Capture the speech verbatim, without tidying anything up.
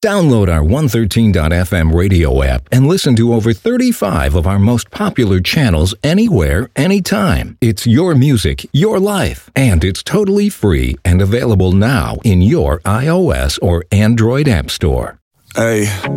Download our one thirteen dot f m radio app and listen to over thirty-five of our most popular channels anywhere, anytime. It's your music, your life, and it's totally free and available now in your iOS or Android app store. Hey.